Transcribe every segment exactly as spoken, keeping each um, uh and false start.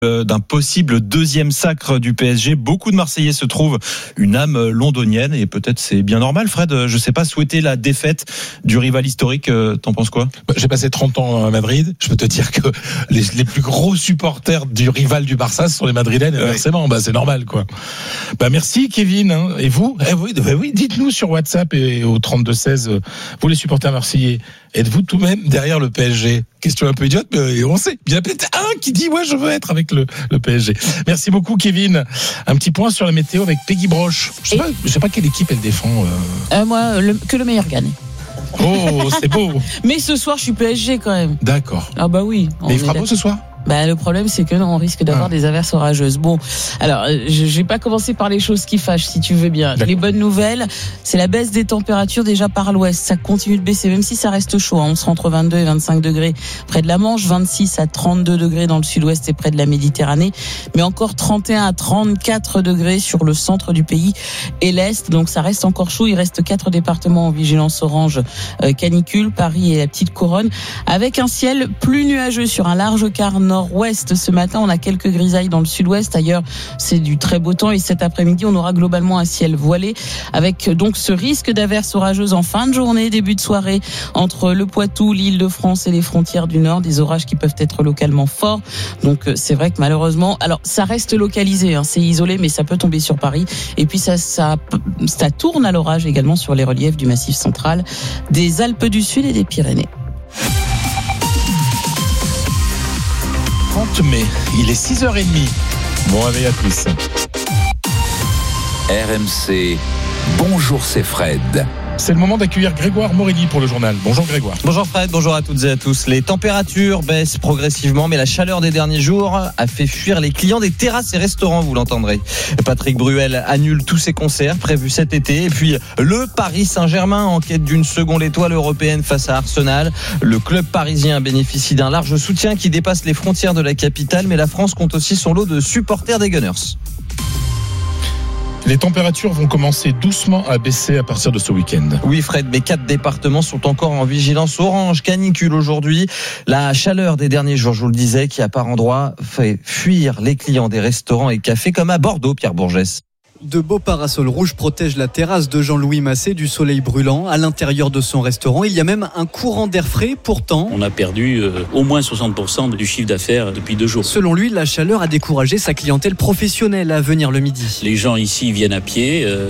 d'un possible deuxième sacre du P S G. Beaucoup de Marseillais se trouvent une âme londonienne et peut-être c'est bien normal. Fred, je sais pas, souhaiter la défaite du rival historique, t'en penses quoi ? J'ai passé trente ans à Madrid. Je peux te dire que les, les plus gros supporters du rival du Barça ce sont les Madrilènes. Ouais. Forcément, bah c'est normal quoi. Bah merci Kevin. Hein. Et vous ? Eh oui, bah oui, dites-nous sur WhatsApp et au trente-deux seize, vous les supporters marseillais, êtes-vous tout de même derrière le P S G ? Question un peu idiote, mais on sait. Il y en a peut-être un qui dit ouais, je veux être avec le, le P S G. Merci beaucoup Kevin. Un petit point sur la météo avec Peggy Broche. Je sais, pas, je sais pas quelle équipe elle défend. Euh... Euh, moi, le, que le meilleur gagne. Oh, c'est beau. Mais ce soir, je suis P S G quand même. D'accord. Ah bah oui. Mais il fera beau ce soir ? Bah, le problème, c'est que non, on risque d'avoir ah. des averses orageuses. Bon, alors, je, je vais pas commencer par les choses qui fâchent, si tu veux bien. D'accord. Les bonnes nouvelles, c'est la baisse des températures déjà par l'ouest. Ça continue de baisser, même si ça reste chaud. Hein. On sera entre vingt-deux et vingt-cinq degrés près de la Manche, vingt-six à trente-deux degrés dans le sud-ouest et près de la Méditerranée, mais encore trente et un à trente-quatre degrés sur le centre du pays et l'est. Donc, ça reste encore chaud. Il reste quatre départements en vigilance orange euh, canicule, Paris et la petite couronne, avec un ciel plus nuageux sur un large quart nord-ouest. Ce matin, on a quelques grisailles dans le sud-ouest. Ailleurs, c'est du très beau temps. Et cet après-midi, on aura globalement un ciel voilé avec donc ce risque d'averses orageuses en fin de journée, début de soirée, entre le Poitou, l'Île-de-France et les frontières du Nord. Des orages qui peuvent être localement forts. Donc, c'est vrai que malheureusement, alors, ça reste localisé, hein, c'est isolé, mais ça peut tomber sur Paris. Et puis, ça, ça, ça tourne à l'orage également sur les reliefs du Massif central, des Alpes du Sud et des Pyrénées. trente mai, il est six heures trente. Bon réveil à tous. R M C, bonjour, c'est Fred. C'est le moment d'accueillir Grégoire Morelli pour le journal. Bonjour Grégoire. Bonjour Fred, bonjour à toutes et à tous. Les températures baissent progressivement, mais la chaleur des derniers jours a fait fuir les clients des terrasses et restaurants, vous l'entendrez. Patrick Bruel annule tous ses concerts prévus cet été. Et puis le Paris Saint-Germain en quête d'une seconde étoile européenne face à Arsenal. Le club parisien bénéficie d'un large soutien qui dépasse les frontières de la capitale, mais la France compte aussi son lot de supporters des Gunners. Les températures vont commencer doucement à baisser à partir de ce week-end. Oui Fred, mais quatre départements sont encore en vigilance orange, canicule aujourd'hui. La chaleur des derniers jours, je vous le disais, qui à par endroits fait fuir les clients des restaurants et cafés comme à Bordeaux, Pierre Bourgès. De beaux parasols rouges protègent la terrasse de Jean-Louis Massé du soleil brûlant. À l'intérieur de son restaurant, il y a même un courant d'air frais. Pourtant, on a perdu euh, au moins soixante pour cent du chiffre d'affaires depuis deux jours. Selon lui, la chaleur a découragé sa clientèle professionnelle à venir le midi. Les gens ici viennent à pied euh,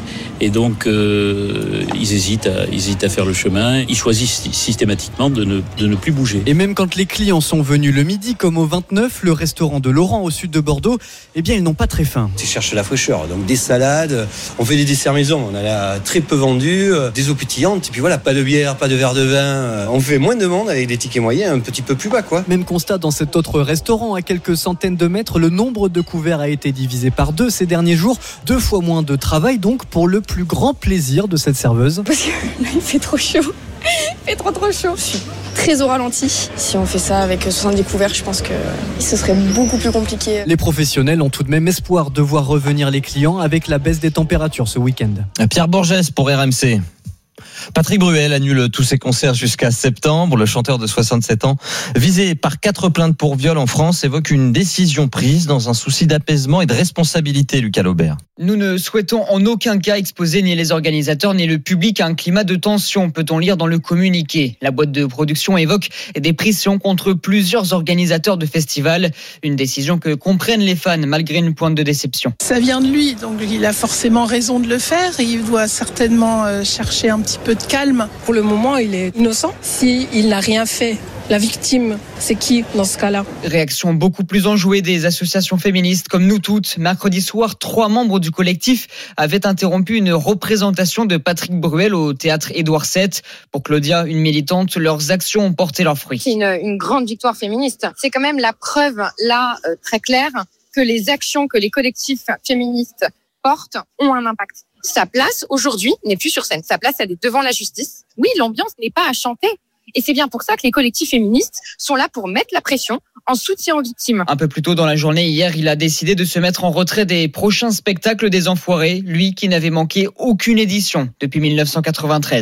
et donc euh, ils, hésitent à, ils hésitent à faire le chemin. Ils choisissent systématiquement de ne, de ne plus bouger. Et même quand les clients sont venus le midi, comme au vingt-neuf, le restaurant de Laurent au sud de Bordeaux, eh bien ils n'ont pas très faim. Ils cherchent la fraîcheur. Donc des salades, on fait des desserts maison, on a là très peu vendu, des eaux pétillantes, et puis voilà, pas de bière, pas de verre de vin, on fait moins de monde avec des tickets moyens un petit peu plus bas quoi. Même constat dans cet autre restaurant, à quelques centaines de mètres, le nombre de couverts a été divisé par deux ces derniers jours, deux fois moins de travail donc pour le plus grand plaisir de cette serveuse. Parce que là il fait trop chaud, il fait trop trop chaud. Je suis très au ralenti. Si on fait ça avec soixante-dix couverts, je pense que ce serait beaucoup plus compliqué. Les professionnels ont tout de même espoir de voir revenir les clients avec la baisse des températures ce week-end. Pierre Bourgès pour R M C. Patrick Bruel annule tous ses concerts jusqu'à septembre. Le chanteur de soixante-sept ans, visé par quatre plaintes pour viol en France, évoque une décision prise dans un souci d'apaisement et de responsabilité, Lucas Laubert. Nous ne souhaitons en aucun cas exposer ni les organisateurs ni le public à un climat de tension, peut-on lire dans le communiqué. La boîte de production évoque des pressions contre plusieurs organisateurs de festivals. Une décision que comprennent les fans malgré une pointe de déception. Ça vient de lui, donc il a forcément raison de le faire et il doit certainement chercher un petit peu de calme. Pour le moment, il est innocent. S'il n'a rien fait, la victime, c'est qui dans ce cas-là ? Réaction beaucoup plus enjouée des associations féministes comme Nous Toutes. Mercredi soir, trois membres du collectif avaient interrompu une représentation de Patrick Bruel au théâtre Édouard sept. Pour Claudia, une militante, leurs actions ont porté leurs fruits. C'est une, une grande victoire féministe. C'est quand même la preuve, là, euh, très claire, que les actions que les collectifs féministes portent ont un impact. Sa place, aujourd'hui, n'est plus sur scène. Sa place, elle est devant la justice. Oui, l'ambiance n'est pas à chanter. Et c'est bien pour ça que les collectifs féministes sont là pour mettre la pression en soutien aux victimes. Un peu plus tôt dans la journée, hier, il a décidé de se mettre en retrait des prochains spectacles des Enfoirés, lui qui n'avait manqué aucune édition depuis dix-neuf cent quatre-vingt-treize.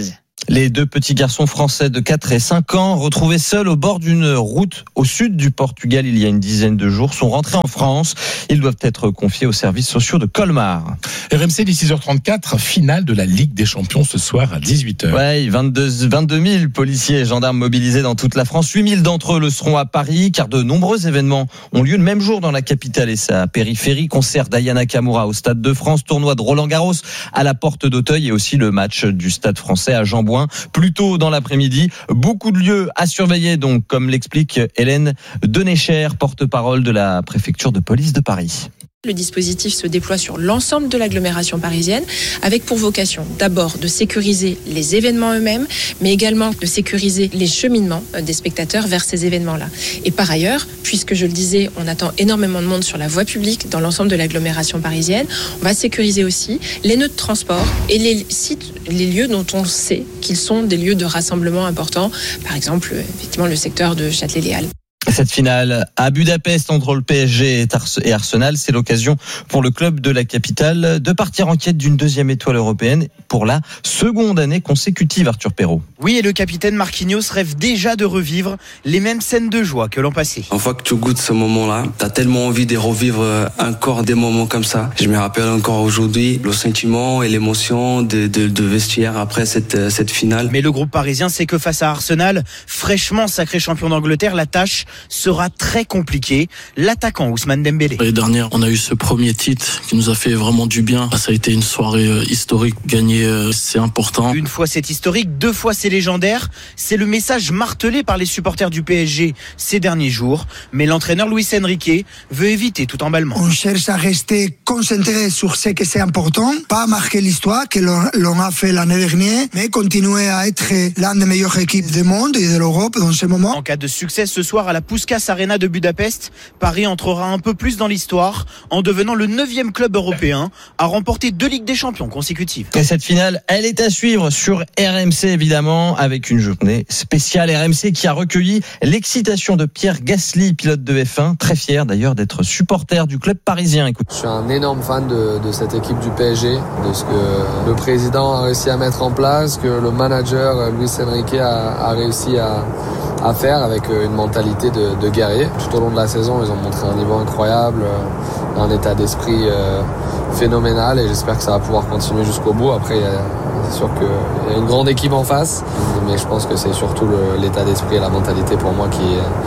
Les deux petits garçons français de quatre et cinq ans, retrouvés seuls au bord d'une route au sud du Portugal il y a une dizaine de jours, sont rentrés en France. Ils doivent être confiés aux services sociaux de Colmar. R M C, six heures trente-quatre, finale de la Ligue des Champions ce soir à dix-huit heures. Ouais, vingt-deux mille policiers et gendarmes mobilisés dans toute la France. huit mille d'entre eux le seront à Paris, car de nombreux événements ont lieu le même jour dans la capitale et sa périphérie. Concert d'Ayana Kamura au Stade de France, tournoi de Roland-Garros à la Porte d'Auteuil et aussi le match du Stade français à Jean-Bouin. Plus tôt dans l'après-midi, beaucoup de lieux à surveiller, donc, comme l'explique Hélène Denécher, porte-parole de la préfecture de police de Paris. Le dispositif se déploie sur l'ensemble de l'agglomération parisienne avec pour vocation d'abord de sécuriser les événements eux-mêmes, mais également de sécuriser les cheminements des spectateurs vers ces événements-là. Et par ailleurs, puisque je le disais, on attend énormément de monde sur la voie publique dans l'ensemble de l'agglomération parisienne, on va sécuriser aussi les nœuds de transport et les sites, les lieux dont on sait qu'ils sont des lieux de rassemblement importants, par exemple effectivement le secteur de Châtelet-Léal. Cette finale à Budapest entre le P S G et Arsenal, c'est l'occasion pour le club de la capitale de partir en quête d'une deuxième étoile européenne pour la seconde année consécutive, Arthur Perrault. Oui, et le capitaine Marquinhos rêve déjà de revivre les mêmes scènes de joie que l'an passé. Une fois que tu goûtes ce moment-là, t'as tellement envie de revivre encore des moments comme ça. Je me rappelle encore aujourd'hui le sentiment et l'émotion de, de, de vestiaire après cette, cette finale. Mais le groupe parisien sait que face à Arsenal, fraîchement sacré champion d'Angleterre, la tâche sera très compliquée. L'attaquant Ousmane Dembélé. L'année dernière, on a eu ce premier titre qui nous a fait vraiment du bien. Ça a été une soirée historique. Gagner, c'est important. Une fois c'est historique, deux fois c'est légendaire. C'est le message martelé par les supporters du P S G ces derniers jours. Mais l'entraîneur Luis Enrique veut éviter tout emballement. On cherche à rester concentré sur ce que c'est important, pas marquer l'histoire que l'on, l'on a fait l'année dernière, mais continuer à être l'une des meilleures équipes du monde et de l'Europe dans ce moment. En cas de succès ce soir à la Puskas Arena de Budapest, Paris entrera un peu plus dans l'histoire en devenant le neuvième club européen à remporter deux Ligues des Champions consécutives. Et cette finale, elle est à suivre sur R M C évidemment, avec une journée spéciale R M C qui a recueilli l'excitation de Pierre Gasly, pilote de F un, très fier d'ailleurs d'être supporter du club parisien. Écoute. Je suis un énorme fan de, de cette équipe du P S G, de ce que le président a réussi à mettre en place, que le manager Luis Enrique a, a réussi à, à faire avec une mentalité de, de guerrier. Tout au long de la saison, ils ont montré un niveau incroyable, un état d'esprit euh, phénoménal et j'espère que ça va pouvoir continuer jusqu'au bout. Après, il y a, c'est sûr qu'il y a une grande équipe en face, mais je pense que c'est surtout le, l'état d'esprit et la mentalité pour moi qui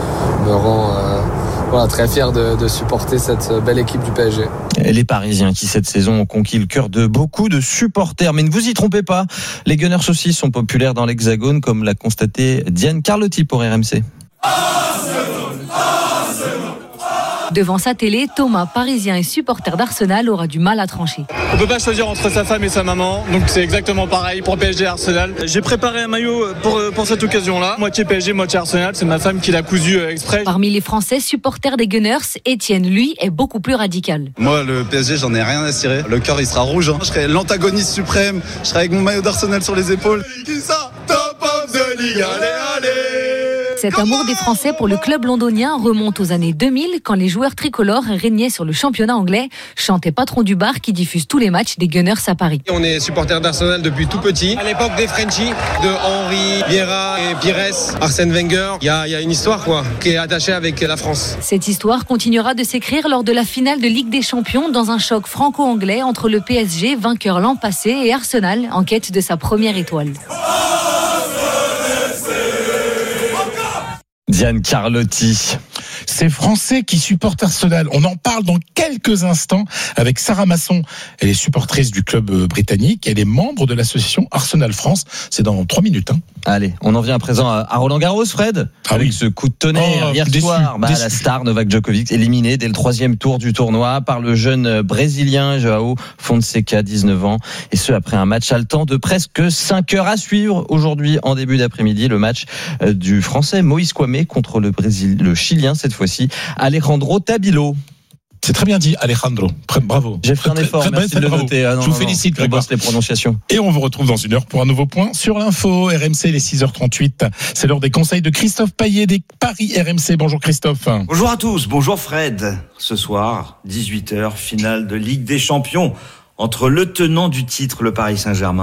me rend euh, voilà, très fier de, de supporter cette belle équipe du P S G. Et les Parisiens qui cette saison ont conquis le cœur de beaucoup de supporters. Mais ne vous y trompez pas, les Gunners aussi sont populaires dans l'Hexagone, comme l'a constaté Diane Carlotti pour R M C. Devant sa télé, Thomas, parisien et supporter d'Arsenal, aura du mal à trancher. On ne peut pas choisir entre sa femme et sa maman, donc c'est exactement pareil pour P S G et Arsenal. J'ai préparé un maillot pour, pour cette occasion-là. Moitié P S G, moitié Arsenal, c'est ma femme qui l'a cousu exprès. Parmi les Français supporters des Gunners, Étienne, lui, est beaucoup plus radical. Moi, le P S G, j'en ai rien à cirer. Le cœur, il sera rouge. Hein. Je serai l'antagoniste suprême. Je serai avec mon maillot d'Arsenal sur les épaules. Qui ça ? Top of the league, allez, allez! Cet amour des Français pour le club londonien remonte aux années deux mille, quand les joueurs tricolores régnaient sur le championnat anglais, chantait Patron du bar qui diffuse tous les matchs des Gunners à Paris. On est supporters d'Arsenal depuis tout petit. À l'époque des Frenchies, de Henry, Vieira et Pires, Arsène Wenger, il y a, y a une histoire quoi, qui est attachée avec la France. Cette histoire continuera de s'écrire lors de la finale de Ligue des Champions dans un choc franco-anglais entre le P S G, vainqueur l'an passé, et Arsenal, en quête de sa première étoile. Diane Carlotti. Ces Français qui supportent Arsenal. On en parle dans quelques instants avec Sarah Masson. Elle est supportrice du club britannique. Elle est membre de l'association Arsenal France. C'est dans trois minutes. Hein. Allez, on en vient à présent à Roland-Garros, Fred. Ah avec oui. ce coup de tonnerre oh, hier déçu, soir. Bah, la star Novak Djokovic éliminée dès le troisième tour du tournoi par le jeune Brésilien Joao Fonseca, dix-neuf ans. Et ce, après un match haletant de presque cinq heures à suivre. Aujourd'hui, en début d'après-midi, le match du Français Moïse Kouamé contre le Brésil, le Chilien, cette fois-ci, Alejandro Tabilo. C'est très bien dit, Alejandro. Bravo. J'ai fait un effort, très, merci très, de le bravo. noter. Ah, non, Je vous non, félicite, non, Grégoire. les prononciations. Et on vous retrouve dans une heure pour un nouveau point sur l'info. R M C, les six heures trente-huit. C'est l'heure des conseils de Christophe Payet des Paris R M C. Bonjour Christophe. Bonjour à tous, bonjour Fred. Ce soir, dix-huit heures, finale de Ligue des Champions entre le tenant du titre, le Paris Saint-Germain,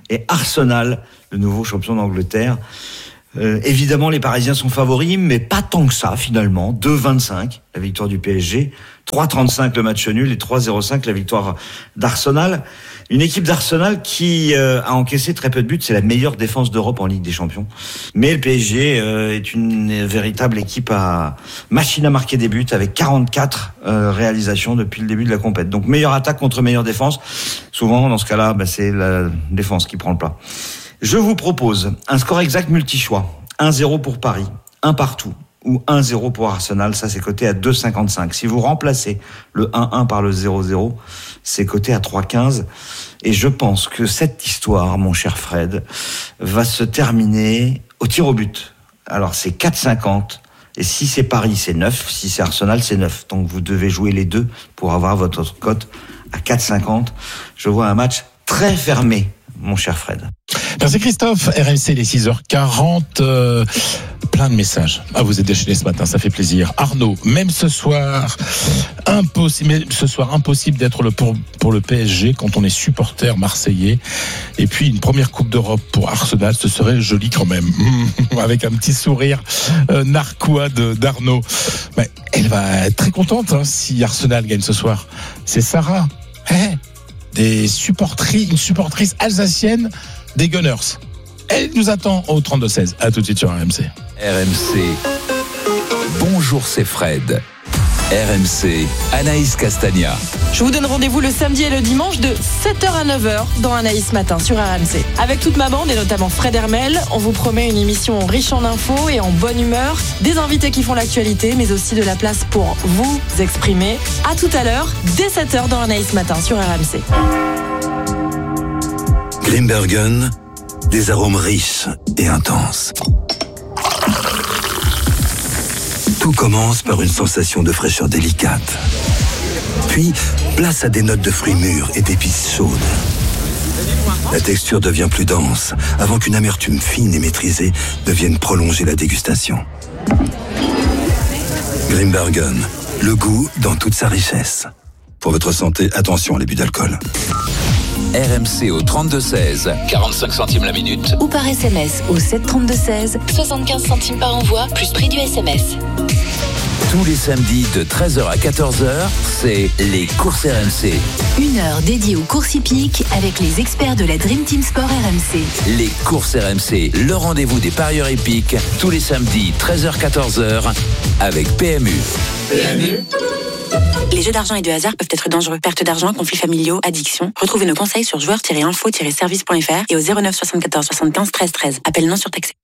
et Arsenal, le nouveau champion d'Angleterre. Euh, évidemment, les Parisiens sont favoris, mais pas tant que ça finalement. deux vingt-cinq, la victoire du P S G. trois trente-cinq, le match nul. Et trois zéro cinq, la victoire d'Arsenal. Une équipe d'Arsenal qui euh, a encaissé très peu de buts. C'est la meilleure défense d'Europe en Ligue des Champions. Mais le P S G euh, est une véritable équipe à machine à marquer des buts avec quarante-quatre euh, réalisations depuis le début de la compète. Donc meilleure attaque contre meilleure défense. Souvent, dans ce cas-là, bah, c'est la défense qui prend le plat. Je vous propose un score exact multi-choix. un zéro pour Paris, un partout ou un zéro pour Arsenal. Ça, c'est coté à deux cinquante-cinq. Si vous remplacez le un un par le zéro zéro, c'est coté à trois quinze. Et je pense que cette histoire, mon cher Fred, va se terminer au tir au but. Alors, c'est quatre cinquante. Et si c'est Paris, c'est neuf. Si c'est Arsenal, c'est neuf. Donc, vous devez jouer les deux pour avoir votre cote à quatre cinquante. Je vois un match très fermé, mon cher Fred. Merci Christophe. R M C, les six heures quarante. Euh, plein de messages. Ah, vous êtes déchaînés ce matin, ça fait plaisir. Arnaud, même ce soir, impossible, ce soir, impossible d'être le pour, pour le P S G quand on est supporter marseillais. Et puis, une première Coupe d'Europe pour Arsenal, ce serait joli quand même. Avec un petit sourire euh, narquois de, d'Arnaud. Mais elle va être très contente hein, si Arsenal gagne ce soir. C'est Sarah. Hey, des supportrices, une supportrice alsacienne des Gunners. Elle nous attend au trente-deux seize. À tout de suite sur R M C. R M C. Bonjour, c'est Fred. R M C, Anaïs Castagna. Je vous donne rendez-vous le samedi et le dimanche de sept heures à neuf heures dans Anaïs Matin sur R M C. Avec toute ma bande et notamment Fred Hermel, on vous promet une émission riche en infos et en bonne humeur, des invités qui font l'actualité, mais aussi de la place pour vous exprimer. À tout à l'heure, dès sept heures dans Anaïs Matin sur R M C. Grimbergen, des arômes riches et intenses. Tout commence par une sensation de fraîcheur délicate. Puis, place à des notes de fruits mûrs et d'épices chaudes. La texture devient plus dense, avant qu'une amertume fine et maîtrisée ne vienne prolonger la dégustation. Grimbergen, le goût dans toute sa richesse. Pour votre santé, attention à l'abus d'alcool. R M C au trente-deux seize, quarante-cinq centimes la minute. Ou par S M S au sept trente-deux seize, soixante-quinze centimes par envoi, plus prix du S M S. Tous les samedis de treize heures à quatorze heures, c'est les courses R M C. Une heure dédiée aux courses hippiques avec les experts de la Dream Team Sport R M C. Les courses R M C, le rendez-vous des parieurs hippiques, tous les samedis treize heures à quatorze heures avec P M U. P M U. Les jeux d'argent et de hasard peuvent être dangereux. Perte d'argent, conflits familiaux, addiction. Retrouvez nos conseils sur joueurs tiret info tiret service point f r et au zéro neuf soixante-quatorze soixante-quinze treize treize. Appel non surtaxé.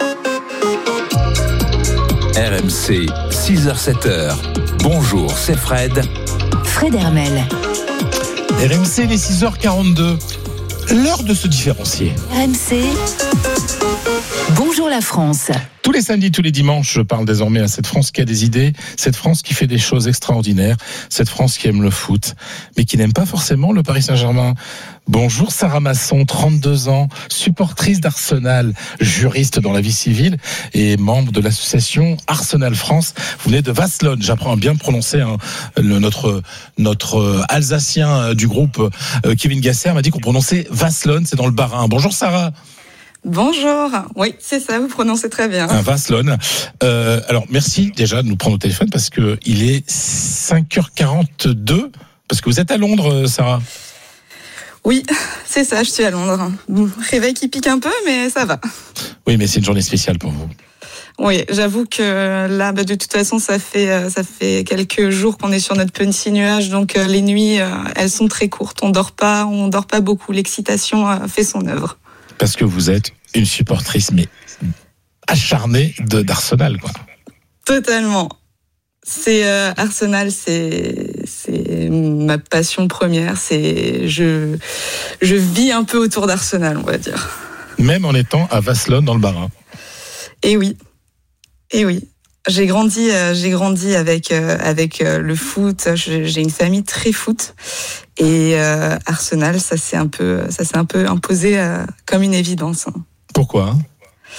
R M C, six heures sept heures. Bonjour, c'est Fred. Fred Hermel. R M C, les six heures quarante-deux. L'heure de se différencier. R M C. Bonjour la France. Tous les samedis, tous les dimanches, je parle désormais à cette France qui a des idées, cette France qui fait des choses extraordinaires, cette France qui aime le foot, mais qui n'aime pas forcément le Paris Saint-Germain. Bonjour Sarah Masson, trente-deux ans, supportrice d'Arsenal, juriste dans la vie civile et membre de l'association Arsenal France. Vous venez de Vasselonne, j'apprends à bien prononcer hein, le, notre, notre Alsacien du groupe, euh, Kevin Gasser, m'a dit qu'on prononçait Vasselonne, c'est dans le Bas-Rhin. Bonjour Sarah. Bonjour, oui c'est ça, vous prononcez très bien. Un Vasselonne. Euh, alors merci déjà de nous prendre au téléphone parce que il est cinq heures quarante-deux, parce que vous êtes à Londres Sarah. Oui, c'est ça, je suis à Londres. Réveil qui pique un peu, mais ça va. Oui, mais c'est une journée spéciale pour vous. Oui, j'avoue que là, bah, de toute façon, ça fait ça fait quelques jours qu'on est sur notre petit nuage, donc euh, les nuits, euh, elles sont très courtes. On dort pas, on dort pas beaucoup. L'excitation euh, fait son œuvre. Parce que vous êtes une supportrice, mais acharnée de, d'Arsenal, quoi. Totalement. C'est euh, Arsenal, c'est c'est ma passion première. C'est je je vis un peu autour d'Arsenal, on va dire. Même en étant à Vasselonne dans le Bas-Rhin. Et oui, et oui. J'ai grandi, euh, j'ai grandi avec euh, avec euh, le foot. Je, j'ai une famille très foot et euh, Arsenal, ça s'est un peu, ça s'est un peu imposé euh, comme une évidence. Pourquoi ?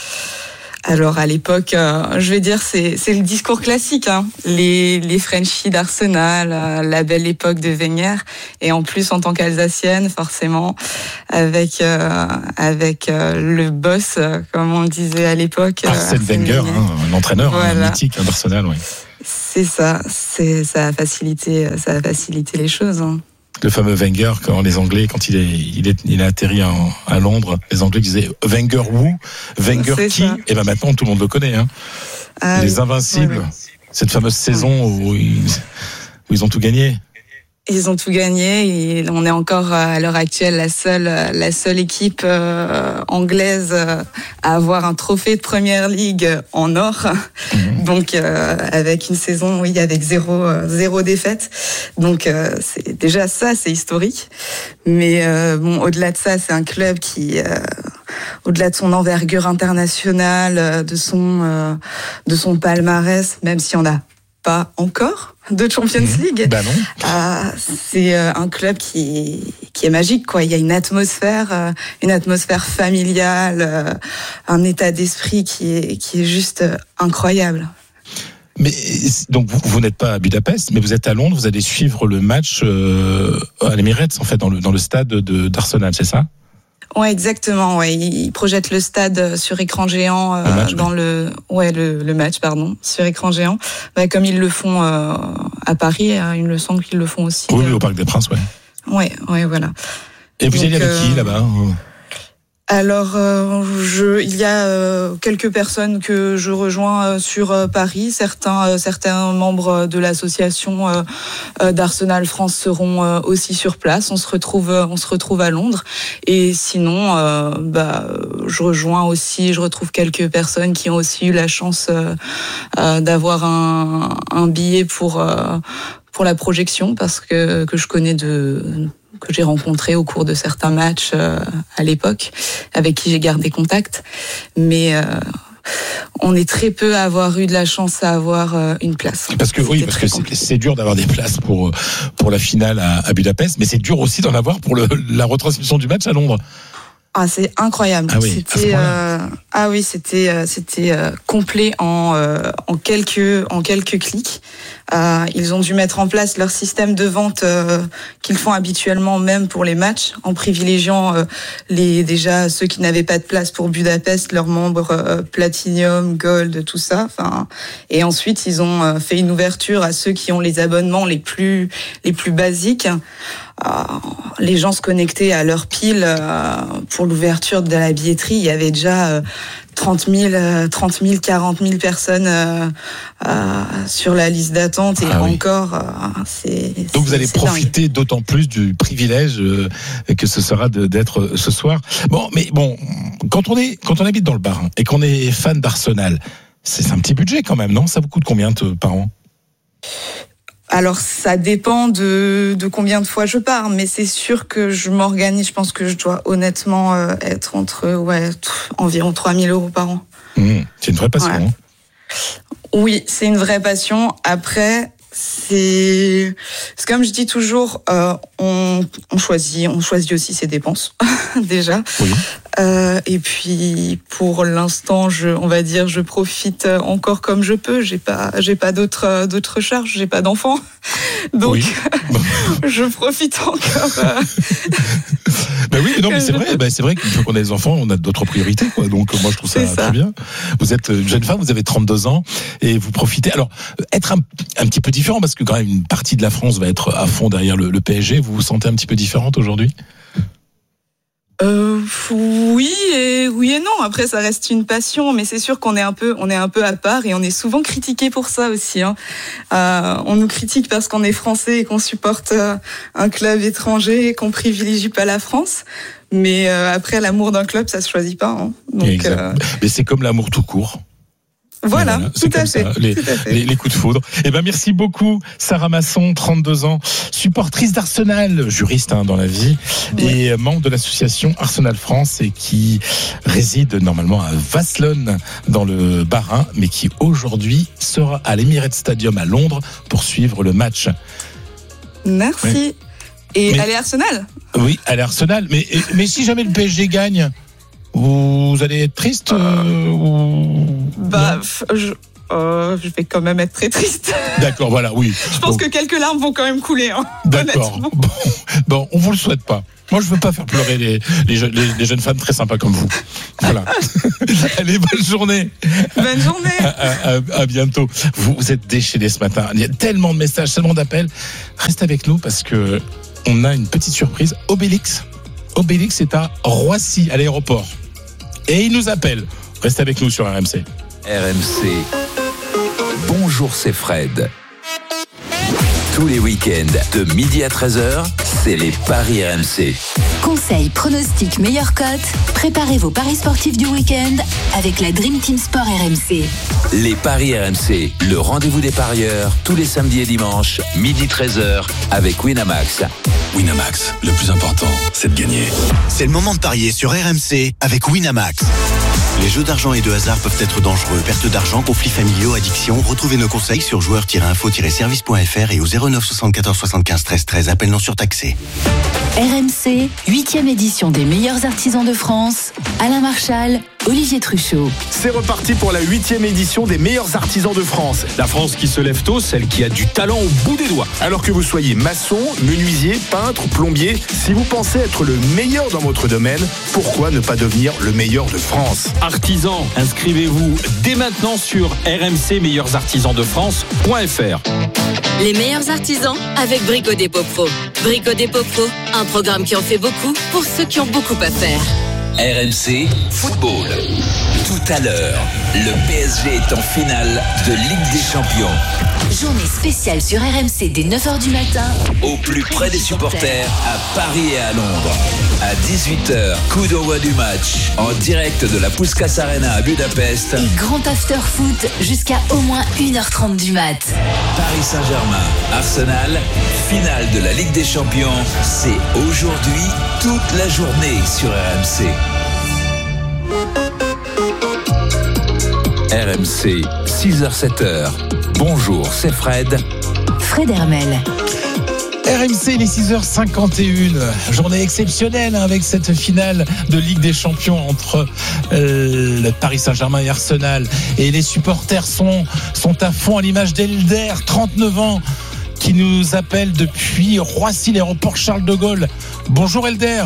Alors à l'époque, euh, je vais dire c'est c'est le discours classique, hein. Les les Frenchies d'Arsenal, euh, la belle époque de Wenger, et en plus en tant qu'Alsacienne forcément avec euh, avec euh, le boss, euh, comme on le disait à l'époque. Arsène euh, Wenger, hein, un entraîneur voilà. hein, mythique hein, d'Arsenal, oui. C'est ça, c'est ça a facilité ça a facilité les choses. Hein. Le fameux Wenger, quand les Anglais, quand il est, il est, il a atterri en, à Londres, les Anglais disaient Wenger où, Wenger c'est qui, ça. et ben maintenant tout le monde le connaît, hein. Ah, les oui. Invincibles, Ouais, ouais. cette fameuse saison où ils, où ils ont tout gagné. Ils ont tout gagné et on est encore à l'heure actuelle la seule la seule équipe euh, anglaise euh, à avoir un trophée de Première Ligue en or. Mmh. Donc euh, avec une saison oui avec zéro euh, zéro défaite. Donc euh, c'est déjà ça c'est historique. Mais euh, bon au-delà de ça c'est un club qui euh, au-delà de son envergure internationale, de son euh, de son palmarès, même si on a pas encore de Champions League. Bah non. Euh, c'est euh, un club qui qui est magique quoi. Il y a une atmosphère, euh, une atmosphère familiale, euh, un état d'esprit qui est qui est juste euh, incroyable. Mais donc vous, vous n'êtes pas à Budapest, mais vous êtes à Londres. Vous allez suivre le match euh, à l'Emirates en fait dans le dans le stade de d'Arsenal, c'est ça? Ouais, exactement. Ouais, ils projettent le stade sur écran géant euh, le match, dans oui. le ouais le, le match pardon sur écran géant. Bah, comme ils le font euh, à Paris, hein, il me semble qu'ils le font aussi. Oui, euh... oui, au Parc des Princes, ouais. Ouais, ouais, voilà. Et vous Donc, allez avec euh... qui là-bas? Alors, euh, je, il y a euh, quelques personnes que je rejoins euh, sur euh, Paris. Certains, euh, certains membres de l'association euh, euh, d'Arsenal France seront euh, aussi sur place. On se retrouve, euh, on se retrouve à Londres. Et sinon, euh, bah, je rejoins aussi, je retrouve quelques personnes qui ont aussi eu la chance euh, euh, d'avoir un, un billet pour euh, pour la projection, parce que que je connais de que j'ai rencontré au cours de certains matchs euh, à l'époque, avec qui j'ai gardé contact. Mais euh, on est très peu à avoir eu de la chance à avoir euh, une place. Parce que oui, parce que c'est, c'est dur d'avoir des places pour pour la finale à, à Budapest, mais c'est dur aussi d'en avoir pour le, la retransmission du match à Londres. Ah, c'est incroyable. Ah oui, c'était euh, ah oui, c'était euh, c'était euh, complet en euh, en quelques en quelques clics. Euh, ils ont dû mettre en place leur système de vente euh, qu'ils font habituellement même pour les matchs, en privilégiant euh, les déjà ceux qui n'avaient pas de place pour Budapest, leurs membres euh, Platinum, Gold, tout ça. Enfin, et ensuite ils ont euh, fait une ouverture à ceux qui ont les abonnements les plus les plus basiques. Euh, les gens se connectaient à leur pile euh, pour l'ouverture de la billetterie. Il y avait déjà euh, trente mille, quarante mille personnes euh, euh, sur la liste d'attente et ah oui. encore, euh, c'est. Donc c'est, vous allez c'est profiter dingue. d'autant plus du privilège euh, que ce sera de, d'être ce soir. Bon, mais bon, quand on est quand on habite dans le Bas-Rhin et qu'on est fan d'Arsenal, c'est un petit budget quand même, non? Ça vous coûte combien de, par an? Alors ça dépend de, de combien de fois je pars, mais c'est sûr que je m'organise. Je pense que je dois honnêtement euh, être entre ouais t- environ trois mille euros par an. Mmh, c'est une vraie passion. Ouais. Hein. Oui, c'est une vraie passion. Après, c'est, c'est comme je dis toujours, euh, on, on choisit, on choisit aussi ses dépenses déjà. Oui. Euh, et puis pour l'instant, je, on va dire, je profite encore comme je peux. J'ai pas, j'ai pas d'autres, d'autres charges. J'ai pas d'enfants, donc oui. je profite encore. Euh... Ben oui, non, mais c'est vrai. Ben c'est vrai qu'une fois qu'on a des enfants, on a d'autres priorités, quoi. Donc moi, je trouve ça, ça très bien. Vous êtes une jeune femme, vous avez trente-deux ans et vous profitez. Alors, être un, un petit peu différent, parce que quand même une partie de la France va être à fond derrière le, le P S G. Vous vous sentez un petit peu différente aujourd'hui? Euh, oui et oui et non. Après, ça reste une passion, mais c'est sûr qu'on est un peu, on est un peu à part et on est souvent critiqué pour ça aussi. Hein. Euh, on nous critique parce qu'on est français et qu'on supporte euh, un club étranger et qu'on privilégie pas la France. Mais euh, après, l'amour d'un club, ça se choisit pas. Hein. Donc, euh... mais c'est comme l'amour tout court. Voilà, voilà, tout, à ça, fait, les, tout à fait. Les, les coups de foudre. Eh ben, merci beaucoup, Sarah Masson, trente-deux ans, supportrice d'Arsenal, juriste hein, dans la vie, oui. et membre de l'association Arsenal France et qui réside normalement à Waslon dans le Bas-Rhin, mais qui aujourd'hui sera à l'Emirates Stadium à Londres pour suivre le match. Merci. Oui. Et mais, allez Arsenal. Oui, allez Arsenal. Mais, mais si jamais le P S G gagne. Vous allez être triste euh, ou... Bah, je, euh, je vais quand même être très triste. D'accord, voilà, oui. Je pense bon. que quelques larmes vont quand même couler. Hein, D'accord. Bon, bon, on vous le souhaite pas. Moi, je veux pas faire pleurer les, les, je, les, les jeunes femmes très sympas comme vous. Voilà. Allez, bonne journée. Bonne journée. À, à, à bientôt. Vous, vous êtes déchaînés ce matin. Il y a tellement de messages, tellement d'appels. Restez avec nous parce que on a une petite surprise. Obélix. Obélix est à Roissy, à l'aéroport. Et il nous appelle. Restez avec nous sur R M C. R M C. Bonjour, c'est Fred. Tous les week-ends, de midi à treize heures, c'est les paris R M C. Conseils, pronostics, meilleures cotes. Préparez vos paris sportifs du week-end avec la Dream Team Sport R M C. Les paris R M C, le rendez-vous des parieurs, tous les samedis et dimanches, midi treize heures, avec Winamax. Winamax, le plus important, c'est de gagner. C'est le moment de parier sur R M C avec Winamax. Les jeux d'argent et de hasard peuvent être dangereux. Perte d'argent, conflits familiaux, addiction. Retrouvez nos conseils sur joueurs tiret info tiret service point f r et au zéro neuf soixante-quatorze soixante-quinze treize treize. Appel non surtaxé. R M C, huitième édition des meilleurs artisans de France. Alain Marchal, Olivier Truchot. C'est reparti pour la huitième édition des meilleurs artisans de France. La France qui se lève tôt, celle qui a du talent au bout des doigts. Alors que vous soyez maçon, menuisier, peintre, plombier, si vous pensez être le meilleur dans votre domaine, pourquoi ne pas devenir le meilleur de France ? Artisans, inscrivez-vous dès maintenant sur r m c meilleurs artisans de france point f r. Les meilleurs artisans avec Brico Dépôt Pro. Brico Dépôt Pro, un programme qui en fait beaucoup pour ceux qui ont beaucoup à faire. R M C Football. Tout à l'heure, le P S G est en finale de Ligue des Champions. Journée spéciale sur R M C dès neuf heures du matin. Au plus près des supporters, à Paris et à Londres. À dix-huit heures, coup d'envoi du match. En direct de la Puskás Arena à Budapest. Et grand after foot jusqu'à au moins une heure trente du mat. Paris Saint-Germain, Arsenal, finale de la Ligue des Champions. C'est aujourd'hui, toute la journée sur R M C. R M C, six heures sept heures. Bonjour, c'est Fred. Fred Hermel. R M C, les six heures cinquante et une. Journée exceptionnelle hein, avec cette finale de Ligue des Champions entre euh, le Paris Saint-Germain et Arsenal. Et les supporters sont, sont à fond à l'image d'Elder, trente-neuf ans, qui nous appelle depuis Roissy, l'aéroport Charles de Gaulle. Bonjour Elder.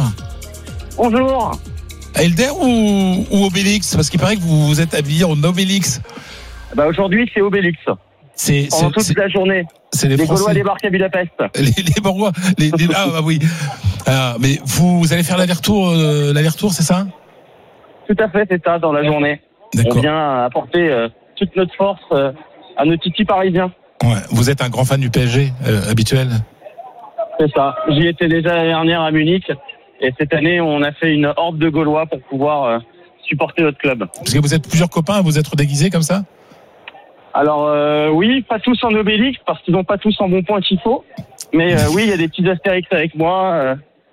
Bonjour. Elder ou, ou Obélix ? Parce qu'il paraît que vous vous êtes habillé en Obélix. Bah aujourd'hui, c'est Obélix. C'est, Pendant c'est, toute c'est, la journée. C'est les, les Français. Gaulois débarquent à Budapest. Les, les Gaulois. Les, les, ah bah oui. Ah, mais vous, vous allez faire l'aller-retour, euh, l'aller-retour, c'est ça ? Tout à fait, c'est ça, dans la journée. D'accord. On vient apporter euh, toute notre force euh, à nos titis parisiens. Ouais. Vous êtes un grand fan du P S G, euh, habituel ? C'est ça. J'y étais déjà l'année dernière à Munich. Et cette année, on a fait une horde de Gaulois pour pouvoir euh, supporter notre club. Parce que vous êtes plusieurs copains à vous être déguisés comme ça ? Alors euh, oui, pas tous en Obélix, parce qu'ils n'ont pas tous en bon point qu'il faut. Mais euh, oui, il y a des petits Astérix avec moi, euh,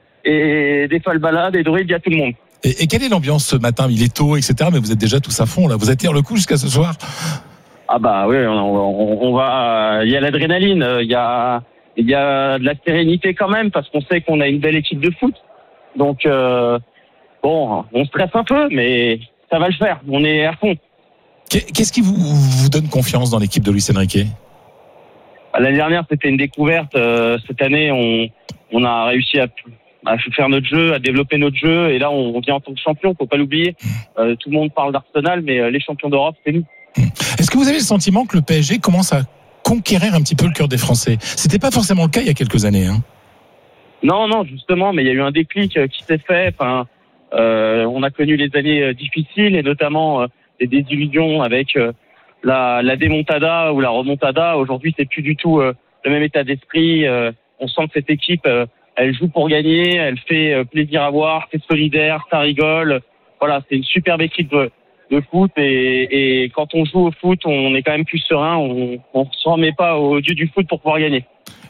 et des Falbala, des druides, il y a tout le monde. Et, et quelle est l'ambiance ce matin ? Il est tôt, et cetera. Mais vous êtes déjà tous à fond, là. Vous attire le coup jusqu'à ce soir ? Ah bah oui, on, on, on va... Il y a l'adrénaline, il y a, il y a de la sérénité quand même, parce qu'on sait qu'on a une belle équipe de foot. Donc, euh, bon, on stresse un peu, mais ça va le faire. On est à fond. Qu'est-ce qui vous, vous donne confiance dans l'équipe de Luis Enrique ? L'année dernière, c'était une découverte. Euh, cette année, on, on a réussi à, à faire notre jeu, à développer notre jeu. Et là, on vient en tant que champion, faut pas l'oublier. Euh, tout le monde parle d'Arsenal, mais les champions d'Europe, c'est nous. Est-ce que vous avez le sentiment que le P S G commence à conquérir un petit peu le cœur des Français ? C'était pas forcément le cas il y a quelques années, hein. Non, non, justement, mais il y a eu un déclic qui s'est fait. Enfin, euh, on a connu les années difficiles et notamment euh, des désillusions avec euh, la, la démontada ou la remontada. Aujourd'hui, c'est plus du tout euh, le même état d'esprit. Euh, on sent que cette équipe, euh, elle joue pour gagner, elle fait euh, plaisir à voir, c'est solidaire, ça rigole. Voilà, c'est une superbe équipe de, de foot et, et quand on joue au foot, on est quand même plus serein. On, on se remet pas au dieu du foot pour pouvoir gagner.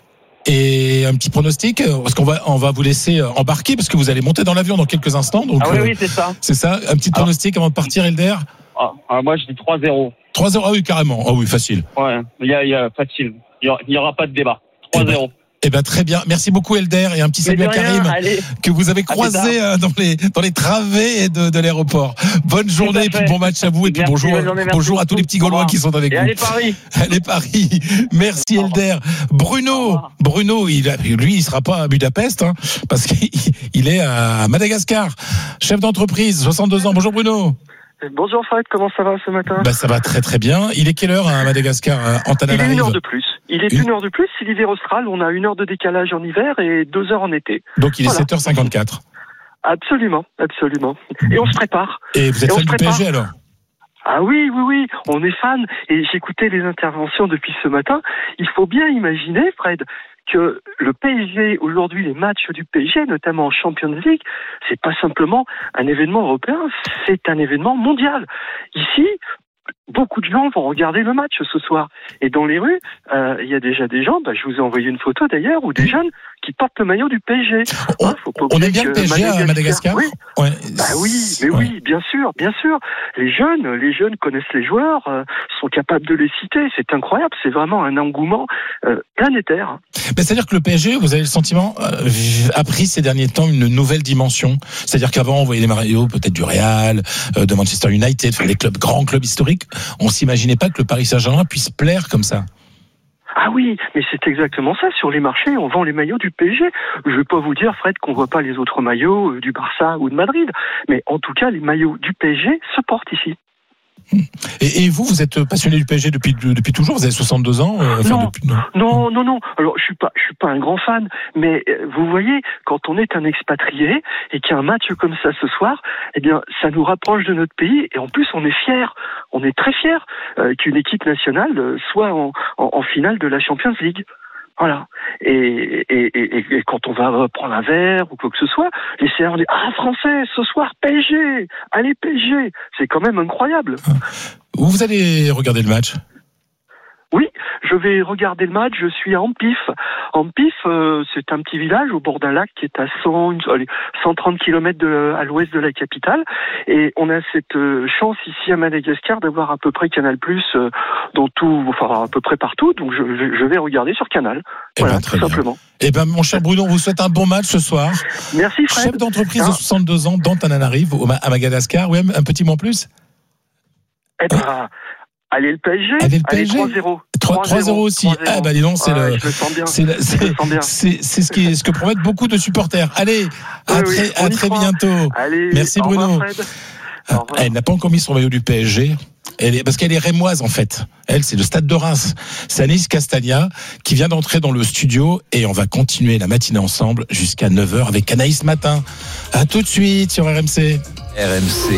Et un petit pronostic, parce qu'on va, on va vous laisser embarquer, parce que vous allez monter dans l'avion dans quelques instants. Donc, ah oui, euh, oui, c'est ça. C'est ça, un petit pronostic avant de partir, Elder ? Ah, ah, moi, je dis trois zéro. trois zéro, ah oui, carrément. Ah oui, facile. Ouais, il y a, il y a facile. Il n'y aura pas de débat. trois zéro. Eh ben très bien. Merci beaucoup Elder et un petit salut à Karim rien, que vous avez croisé dans les dans les travées de, de l'aéroport. Bonne journée et puis bon match à vous et puis merci, bonjour journée, bonjour à tous les petits Gaulois qui sont avec et vous. Allez Paris. Allez Paris. Merci Elder. Bruno, Bruno, il a, lui il sera pas à Budapest hein, parce qu'il il est à Madagascar. Chef d'entreprise, soixante-deux ans. Bonjour Bruno. Bonjour Fred, comment ça va ce matin? Bah ça va très très bien. Il est quelle heure à Madagascar, Antananarive? Il est une heure de plus. Il est une, une heure de plus. C'est l'hiver austral. On a une heure de décalage en hiver et deux heures en été. Donc il est voilà. sept heures cinquante-quatre. Absolument, absolument. Et on se prépare. Et vous êtes fan du P S G alors? Ah oui, oui, oui, on est fan. Et j'écoutais les interventions depuis ce matin. Il faut bien imaginer, Fred, que le P S G, aujourd'hui, les matchs du P S G, notamment en Champions League, c'est pas simplement un événement européen, c'est un événement mondial. Ici, beaucoup de gens vont regarder le match ce soir. Et dans les rues, euh, il y a déjà des gens, bah, je vous ai envoyé une photo d'ailleurs, ou des jeunes qui portent le maillot du P S G. On, hein, faut pas on aime bien le P S G Madagascar, à Madagascar. Oui. Ouais. Bah oui, mais ouais. oui, bien sûr, bien sûr. Les jeunes, les jeunes connaissent les joueurs, euh, sont capables de les citer. C'est incroyable, c'est vraiment un engouement euh, planétaire. Mais c'est-à-dire que le P S G, vous avez le sentiment, euh, a pris ces derniers temps une nouvelle dimension. C'est-à-dire qu'avant, on voyait les maillots peut-être du Real, euh, de Manchester United, enfin, les clubs, grands clubs historiques. On s'imaginait pas que le Paris Saint-Germain puisse plaire comme ça. Ah oui, mais c'est exactement ça. Sur les marchés, on vend les maillots du P S G. Je ne vais pas vous dire, Fred, qu'on ne voit pas les autres maillots du Barça ou de Madrid. Mais en tout cas, les maillots du P S G se portent ici. Et, et vous, vous êtes passionné du P S G depuis depuis toujours. Vous avez soixante-deux ans. Euh, non, depuis, non, non, non, non. Alors, je suis pas, je suis pas un grand fan, mais euh, vous voyez, quand on est un expatrié et qu'il y a un match comme ça ce soir, eh bien, ça nous rapproche de notre pays et en plus, on est fiers. On est très fiers euh, qu'une équipe nationale euh, soit en, en, en finale de la Champions League. Voilà. Et, et, et, et quand on va prendre un verre ou quoi que ce soit, les C R on dit ah français ce soir P S G, allez P S G, c'est quand même incroyable. Où vous allez regarder le match? Oui, je vais regarder le match. Je suis à Ampif. Ampif, euh, c'est un petit village au bord d'un lac qui est à cent, allez, cent trente kilomètres de, à l'ouest de la capitale. Et on a cette euh, chance ici à Madagascar d'avoir à peu près Canal+, euh, dans tout, enfin à peu près partout. Donc je, je vais regarder sur Canal. Eh voilà, ben, tout simplement. Eh ben, mon cher Bruno, on vous souhaite un bon match ce soir. Merci Fred. Chef d'entreprise ah. de soixante-deux ans d'Antananarive à Madagascar. Oui, un petit mot en plus. Eh ben. Allez le P S G, allez, le P S G. Allez trois zéro. trois zéro aussi. trois zéro. Ah bah dis donc, c'est ouais, le, je le sens bien. c'est, le, c'est, c'est, c'est ce qui, ce que promettent beaucoup de supporters. Allez, à oui, très, oui, à très bientôt. Allez, merci Bruno. Ah, elle n'a pas encore mis son maillot du P S G. Elle est, parce qu'elle est rémoise en fait. Elle, c'est le Stade de Reims. C'est Anaïs Castagna qui vient d'entrer dans le studio et on va continuer la matinée ensemble jusqu'à neuf heures avec Anaïs Matin. À tout de suite sur R M C. R M C.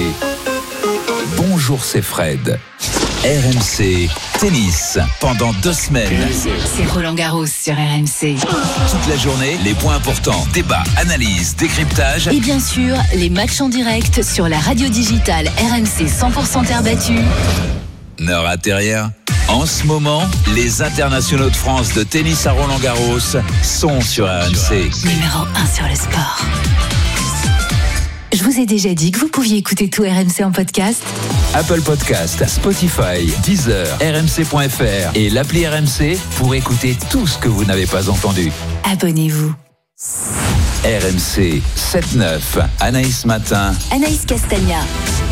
Bonjour, c'est Fred. R M C Tennis pendant deux semaines. C'est Roland Garros sur R M C. Toute la journée, les points importants, débats, analyses, décryptage. Et bien sûr, les matchs en direct sur la radio digitale R M C cent pour cent terre battue. Ne ratez rien. En ce moment, les internationaux de France de tennis à Roland Garros sont sur R M C. Numéro un sur le sport. Je vous ai déjà dit que vous pouviez écouter tout R M C en podcast. Apple Podcast, Spotify, Deezer, R M C point F R et l'appli R M C pour écouter tout ce que vous n'avez pas entendu. Abonnez-vous. R M C sept neuf, Anaïs Matin. Anaïs Castagna.